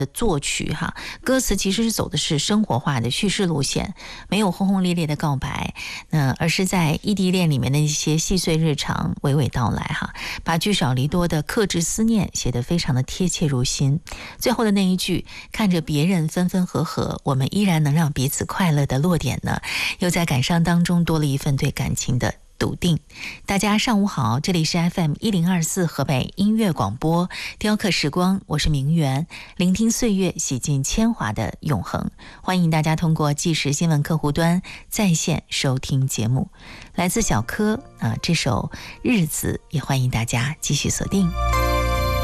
的作曲哈，歌词其实是走的是生活化的叙事路线，没有轰轰烈烈的告白，而是在异地恋里面的一些细碎日常娓娓道来哈，把聚少离多的克制思念写得非常的贴切入心。最后的那一句看着别人分分合合，我们依然能让彼此快乐的落点呢，又在感伤当中多了一份对感情的笃定。大家上午好，这里是 FM1024 河北音乐广播雕刻时光，我是明媛，聆听岁月洗尽铅华的永恒。欢迎大家通过即时新闻客户端在线收听节目，来自小柯这首日子，也欢迎大家继续锁定。